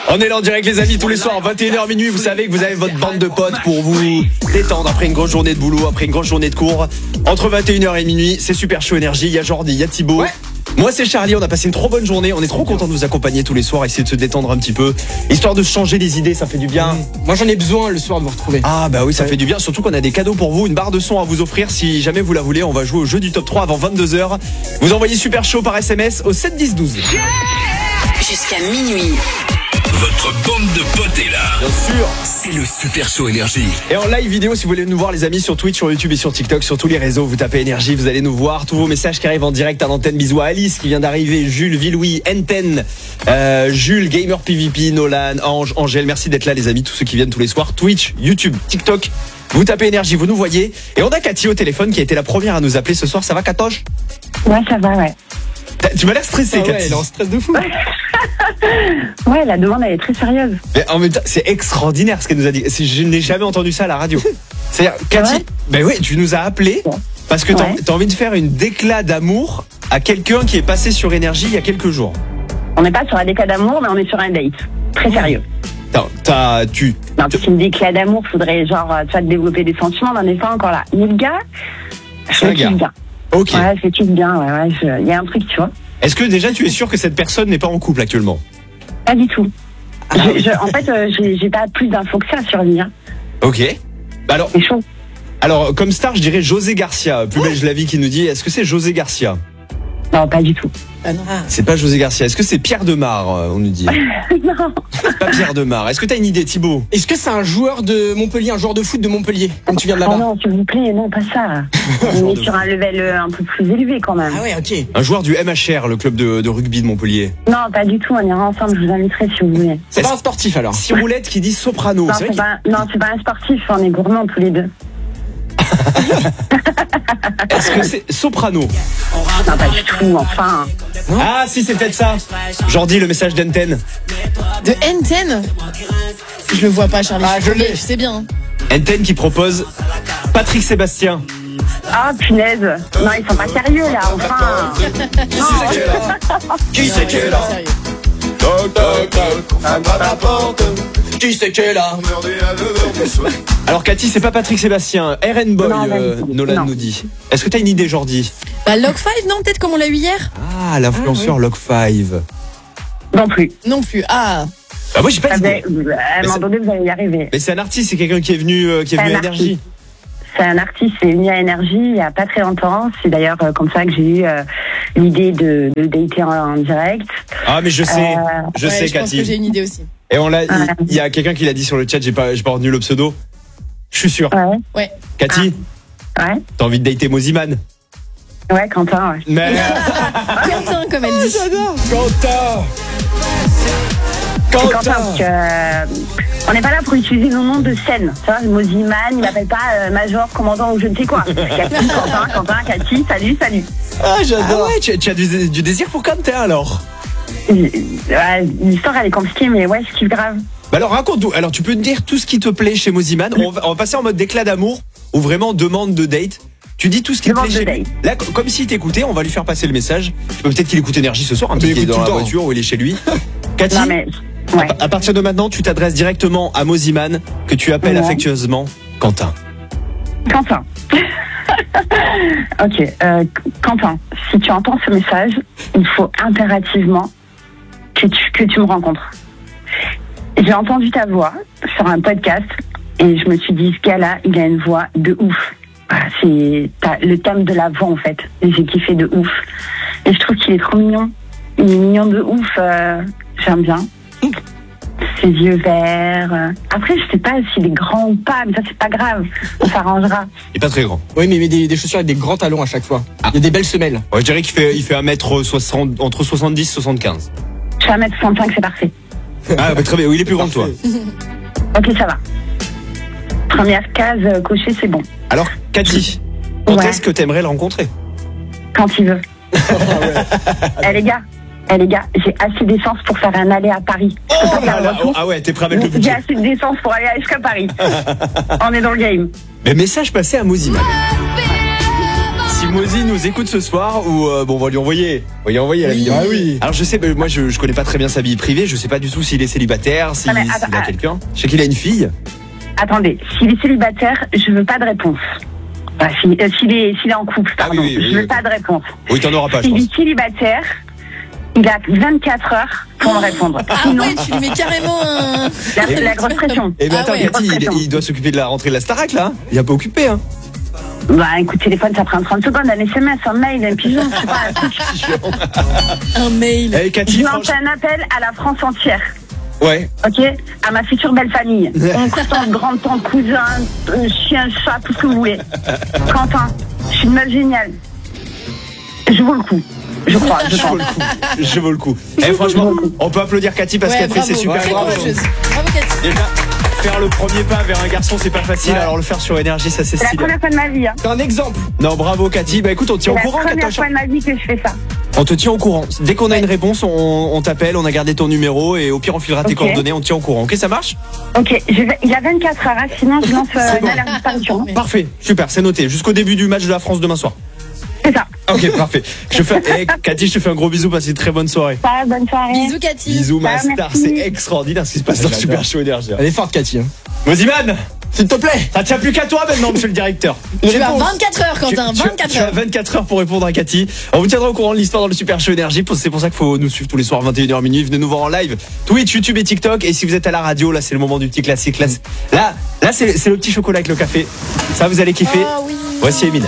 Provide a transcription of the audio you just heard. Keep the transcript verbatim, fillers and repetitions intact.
On est là en direct les amis tous les soirs vingt et une heures minuit. Vous savez que vous avez votre bande de potes pour vous détendre après une grosse journée de boulot, après une grosse journée de cours. Entre vingt et une heures et minuit, c'est Super Show Énergie. Il y a Jordi, il y a Thibaut. Ouais. Moi c'est Charlie, on a passé une trop bonne journée. On est trop content de vous accompagner tous les soirs, essayer de se détendre un petit peu, histoire de changer les idées, ça fait du bien. Mmh. Moi j'en ai besoin le soir de vous retrouver. Ah bah oui, ça ouais. fait du bien, surtout qu'on a des cadeaux pour vous, une barre de son à vous offrir si jamais vous la voulez. On va jouer au jeu du top trois avant vingt-deux heures. Vous envoyez Super Show par S M S au sept dix douze. Yeah jusqu'à minuit. Votre bande de potes est là. Bien sûr. C'est le Super Show Énergie. Et en live vidéo, si vous voulez nous voir les amis sur Twitch, sur YouTube et sur TikTok, sur tous les réseaux, vous tapez Énergie, vous allez nous voir. Tous vos messages qui arrivent en direct à l'antenne. Bisous à Alice qui vient d'arriver, Jules, Villouis, Enten, euh, Jules, Gamer P V P, Nolan, Ange, Angèle. Merci d'être là les amis, tous ceux qui viennent tous les soirs. Twitch, YouTube, TikTok. Vous tapez Énergie, vous nous voyez. Et on a Cathy au téléphone qui a été la première à nous appeler ce soir. Ça va Katoche? Ouais, ça va, ouais. Tu m'as l'air stressée, ah ouais, Cathy. Elle est en stress de fou. Ouais, la demande elle est très sérieuse. Mais en même temps, c'est extraordinaire ce qu'elle nous a dit. Je n'ai jamais entendu ça à la radio. C'est-à-dire, Cathy, ouais. ben oui, tu nous as appelé parce que t'as, ouais. t'as envie de faire une déclat d'amour à quelqu'un qui est passé sur Énergie il y a quelques jours. On n'est pas sur un déclat d'amour, mais on est sur un date. Très sérieux. T'as, t'as tu. Non, c'est une déclat d'amour, faudrait genre, tu vois, développer des sentiments, on n'en est pas encore là. Mais le gars, je le kiffe bien. Ok. Ouais, je le kiffe bien, ouais, ouais, il y a un truc, tu vois. Est-ce que déjà tu es sûr que cette personne n'est pas en couple actuellement? Pas du tout. Ah, je, je, en fait, euh, j'ai, j'ai pas plus d'infos que ça sur lui. Hein. Ok. Bah alors, c'est chaud. Alors, comme star, je dirais José Garcia. Plus belge la vie qui nous dit, est-ce que c'est José Garcia? Non, pas du tout. Ah non. C'est pas José Garcia. Est-ce que c'est Pierre Demar, on nous dit? Non. Pas Pierre Demar. Est-ce que t'as une idée, Thibaut? Est-ce que c'est un joueur de Montpellier, un joueur de foot de Montpellier, comme tu viens de là-bas? Oh non, s'il vous plaît, non, pas ça. On est sur un level un peu plus élevé quand même. Ah ouais, ok. Un joueur du M H R, le club de, de rugby de Montpellier. Non, pas du tout, on ira ensemble, je vous inviterai si vous voulez. C'est pas un sportif alors? Ciroulette qui dit soprano. Non, c'est c'est vrai pas, non, c'est pas un sportif, on est gourmands tous les deux. Est-ce que c'est soprano? Non, pas du tout, enfin. Ah si, c'est peut-être ça. Jordi, le message d'Enten. De Enten? Je le vois pas, Charlie. Ah, je l'ai. Tu sais bien. Enten qui propose Patrick Sébastien. Ah, punaise. Non, ils sont pas sérieux là, enfin. Qui c'est qui est là? Toc, toc, toc, à la porte. Qui c'est qui est là? Alors Cathy, c'est pas Patrick Sébastien, R N Boy, Non, euh, Nolan non. nous dit. Est-ce que t'as une idée, Jordi? Bah, Log five, non, peut-être comme on l'a eu hier? Ah, l'influenceur Ah, oui. Log five. Non plus. Non plus. Ah. Bah moi j'ai pas Ah, d'idée. ben, à un moment donné, vous allez y arriver. Mais c'est un artiste, c'est quelqu'un qui est venu, euh, qui est C'est venu à un Énergie. C'est un artiste, c'est venu à Énergie il y a pas très longtemps. C'est d'ailleurs euh, comme ça que j'ai eu euh, l'idée de, de le dater en, en direct. Ah mais je sais, Euh, je Ouais, sais je pense que j'ai Cathy. une idée aussi. Et on l'a, il Ouais. il y a quelqu'un qui l'a dit sur le chat, j'ai pas, j'ai pas retenu le pseudo. Je suis sûr. Ouais, Ouais. Cathy, ouais, t'as envie de dater Moziman? ouais, Quentin, ouais. Mais Quentin, comme elle dit. j'adore. Quentin. C'est Quentin, Quentin. parce que euh, on n'est pas là pour utiliser nos noms de scène. Tu vois, Moziman, il m'appelle pas euh, Major, commandant ou je ne sais quoi. Cathy, Quentin, Quentin, Cathy, salut, salut. Ah j'adore. Ah ouais, tu, tu as du, du désir pour Quentin alors? Ouais, l'histoire elle est compliquée, mais ouais, je kiffe grave. Bah alors raconte-nous. Alors tu peux nous dire tout ce qui te plaît chez Moziman. On va, on va passer en mode déclat d'amour ou vraiment demande de date. Tu dis tout ce qui Demande te plaît de chez lui. date. Là, co- comme s'il t'écoutait, on va lui faire passer le message. Peut-être qu'il écoute Énergie ce soir, un Mais petit il qu'il est écoute dans tout la le temps. voiture ou il est chez lui. Cathy, Non mais, ouais. à partir de maintenant, tu t'adresses directement à Moziman, que tu appelles Ouais. affectueusement Quentin. Quentin. Ok, euh, Quentin, si tu entends ce message, il faut impérativement que tu, que tu me rencontres. J'ai entendu ta voix sur un podcast et je me suis dit, ce gars-là, il a une voix de ouf. Voilà, c'est t'as le thème de la voix en fait. Et j'ai kiffé de ouf. Et je trouve qu'il est trop mignon. Il est mignon de ouf. euh, j'aime bien. Ses yeux verts. euh. Après, je sais pas s'il est grand ou pas, mais ça c'est pas grave. On s'arrangera. Il est pas très grand. Oui, mais il met des, des chaussures avec des grands talons à chaque fois. Il y a des belles semelles. Ouais, je dirais qu'il fait, il fait un mètre soixante, entre soixante-dix et soixante-quinze. Je suis à un mètre soixante-cinq, c'est parfait. Ah, bah, très bien. Oui, il est plus grand que toi. Ok, ça va. Première case euh, cochée, c'est bon. Alors, Cathy, quand Ouais. est-ce que t'aimerais le rencontrer? Quand il veut. Eh les gars, eh les gars, j'ai assez d'essence pour faire un aller à Paris. Je peux pas faire le retour. Ah ouais, t'es prêt avec le J'ai budget. assez d'essence pour aller jusqu'à Paris. On est dans le game. Mais message passé à Moziman. si Mozi nous écoute ce soir, ou euh, bon, on va lui envoyer, on va lui envoyer la Oui. vidéo. Ah oui. Alors je sais, euh, moi je, je connais pas très bien sa vie privée, je sais pas du tout s'il est célibataire, s'il Ah, mais s'il attends, a ah. quelqu'un. Je sais qu'il a une fille. Attendez, s'il est célibataire, je veux pas de réponse. Enfin, si- euh, s'il est, s'il est en couple, Ah pardon, oui, oui, oui, je veux ok. pas de réponse. Oui, t'en auras pas, je S'il pense. est célibataire, il a vingt-quatre heures pour me répondre. Ah Sinon, ouais, tu lui mets carrément un. la, la grosse pression. Eh ben Ah attends, ouais. Cathy, il, Pression. il doit s'occuper de la rentrée de la Starac là. Hein. Il est un peu occupé, hein. Bah, écoute, téléphone, ça prend trente secondes, un S M S, un mail, un pigeon, je sais pas, un truc. Un mail. Eh Je Cathy, lance franchement. un appel à la France entière. Ouais. Ok, à ma future belle famille. Oncle, tante, grand-tante, cousin, euh, chien, chat, tout ce que vous voulez. Quentin, je suis une meuf géniale. Je vaux le coup. Je crois, je Je vaux pense. le coup. Je vaux le coup. Eh franchement, on peut applaudir Cathy parce Ouais, qu'elle fait bravo. ses super Très bravo. courageuse. Bravo, Cathy. Déjà, faire le premier pas vers un garçon, c'est pas facile. Ouais. Alors le faire sur énergie, ça c'est C'est la stylé. première fois de ma vie. Hein. C'est un exemple. Non, bravo Cathy. Bah écoute, on te tient C'est au la courant. première Cathy. fois de ma vie que je fais ça. On te tient au courant. Dès qu'on a une réponse, on, on t'appelle, on a gardé ton numéro et au pire on filera tes Ok. coordonnées, on te tient au courant. Ok, ça marche? Ok, je vais- il y a vingt-quatre heures, hein, sinon je lance euh, C'est une bon. alerte disparition. Parfait, super, c'est noté. Jusqu'au début du match de la France demain soir. C'est ça. Ok, parfait. Je fais, eh, Cathy, je te fais un gros bisou, passe une très bonne soirée. Ça, bonne soirée. Bisous, Cathy. Bisous, ma Ah, star, merci. c'est extraordinaire ce qui se passe dans J'adore. Super Show Énergie. Elle est forte, Cathy. Hein. Moziman, S'il te plaît. ça tient plus qu'à toi maintenant, monsieur le directeur. Une Tu as réponse. vingt-quatre heures, Quentin. Tu- tu- vingt-quatre tu as heures. vingt-quatre heures pour répondre à Cathy. On vous tiendra au courant de l'histoire dans le Super Show Énergie. C'est pour ça qu'il faut nous suivre tous les soirs vingt et une heures minuit. Venez nous voir en live. Twitch, YouTube et TikTok. Et si vous êtes à la radio, là c'est le moment du petit classique. Là, c'est- là, là, c'est c'est le petit chocolat avec le café. Ça vous allez kiffer. Ah oui. Voici Eminem.